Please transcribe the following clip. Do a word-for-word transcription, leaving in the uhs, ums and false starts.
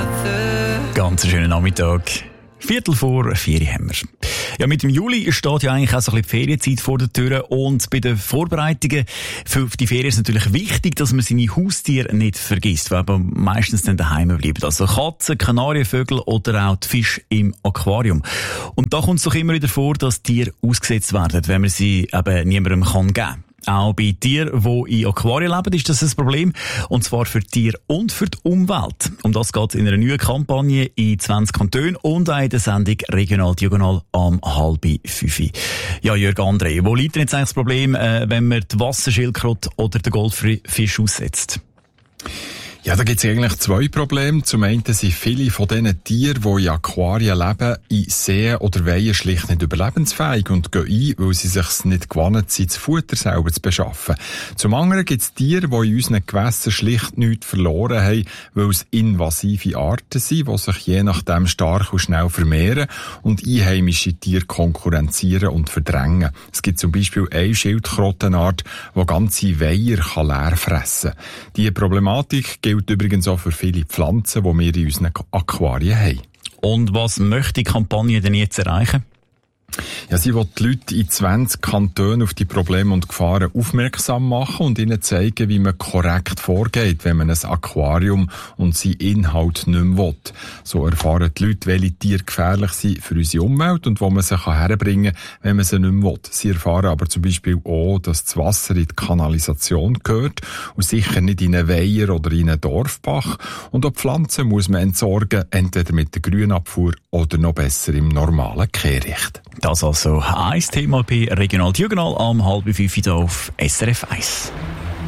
Ganz schönen Nachmittag. Viertel vor vier haben wir. Ja, mit dem Juli steht ja eigentlich auch so ein bisschen die Ferienzeit vor der Tür und bei den Vorbereitungen für die Ferien ist natürlich wichtig, dass man seine Haustiere nicht vergisst, weil man meistens dann daheim bleibt. Also Katzen, Kanarienvögel oder auch die Fische im Aquarium. Und da kommt es doch immer wieder vor, dass Tiere ausgesetzt werden, wenn man sie eben niemandem kann geben kann. Auch bei Tieren, die in Aquarien leben, ist das ein Problem. Und zwar für die Tiere und für die Umwelt. Um das geht es in einer neuen Kampagne in zwanzig Kantonen und auch in der Sendung Regional Diagonal am halb fünf. Ja, Jörg André, wo liegt denn jetzt eigentlich das Problem, äh, wenn man die Wasserschildkröte oder den Goldfisch aussetzt? Ja, da gibt es eigentlich zwei Probleme. Zum einen sind viele von diesen Tieren, die in Aquarien leben, in Seen oder Weihen schlicht nicht überlebensfähig und gehen ein, weil sie sich nicht gewohnt sind, das Futter selber zu beschaffen. Zum anderen gibt es Tiere, die in unseren Gewässern schlicht nichts verloren haben, weil es invasive Arten sind, die sich je nachdem stark und schnell vermehren und einheimische Tiere konkurrenzieren und verdrängen. Es gibt zum Beispiel eine Schildkrötenart, die ganze Weiher leer fressen kann. Diese Problematik gilt übrigens auch für viele Pflanzen, die wir in unseren Aquarien haben. Und was möchte die Kampagne denn jetzt erreichen? Ja, sie will die Leute in zwanzig Kantonen auf die Probleme und Gefahren aufmerksam machen und ihnen zeigen, wie man korrekt vorgeht, wenn man ein Aquarium und seinen Inhalt nicht mehr will. So erfahren die Leute, welche Tiere gefährlich sind für unsere Umwelt und wo man sie herbringen kann, wenn man sie nicht mehr will. Sie erfahren aber zum Beispiel auch, dass das Wasser in die Kanalisation gehört und sicher nicht in einen Weiher oder in einen Dorfbach. Und auch Pflanzen muss man entsorgen, entweder mit der Grünabfuhr oder noch besser im normalen Kehricht. Das also ein Thema bei Regional Diagonal am halb fünf auf S R F eins.